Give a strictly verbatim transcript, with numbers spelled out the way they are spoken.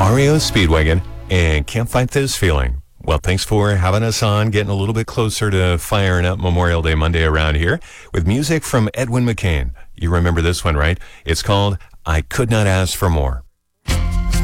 R E O Speedwagon and Can't Fight This Feeling. Well, thanks for having us on, getting a little bit closer to firing up Memorial Day Monday around here with music from Edwin McCain. You remember this one, right? It's called I Could Not Ask for More.